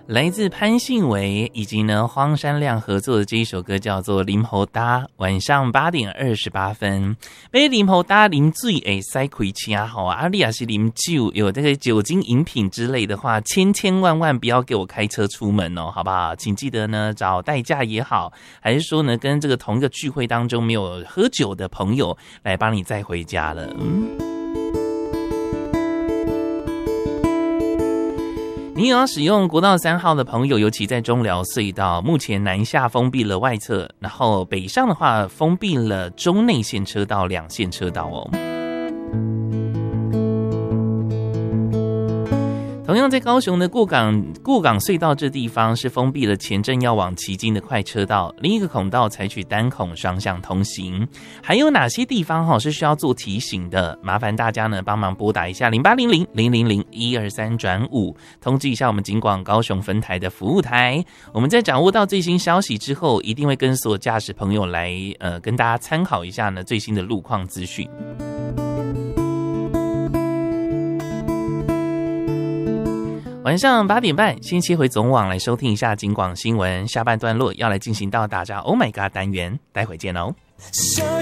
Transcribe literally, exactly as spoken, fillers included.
来自潘信维以及呢荒山亮合作的这一首歌叫做《啉予焦》，晚上八点二十八分。杯啉予焦啉水会使开车吼啊，你也是啉酒有这个酒精饮品之类的话，千千万万不要给我开车出门哦，好不好？请记得呢找代驾也好，还是说呢跟这个同一个聚会当中没有喝酒的朋友来帮你载回家了。嗯。你有要使用国道三号的朋友，尤其在中寮隧道，目前南下封闭了外侧，然后北上的话封闭了中内线车道两线车道哦。同样在高雄的过港过港隧道这地方是封闭了前镇要往旗津的快车道，另一个孔道采取单孔双向通行。还有哪些地方哈是需要做提醒的？麻烦大家呢帮忙拨打一下零八零零零零零一二三转五，通知一下我们警广高雄分台的服务台。我们在掌握到最新消息之后，一定会跟所有驾驶朋友来呃跟大家参考一下呢最新的路况资讯。晚上八点半，先切回总网来收听一下警广新闻。下半段落要来进行到打炸 Oh My God 单元，待会见哦。 设